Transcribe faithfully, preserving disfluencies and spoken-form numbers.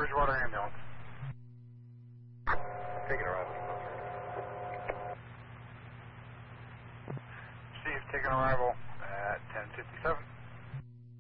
Bridgewater ambulance. Taking arrival. Steve, taking arrival at ten fifty-seven.